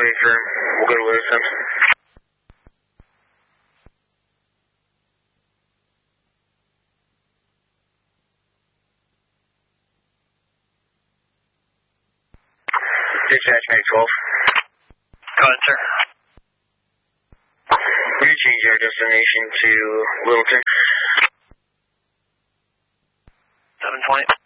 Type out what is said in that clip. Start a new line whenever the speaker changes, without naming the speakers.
waiting for him. We'll go to Lewiston. Dispatch, Mag 12.
Go ahead, sir.
We're going to change our destination to Littleton.
720.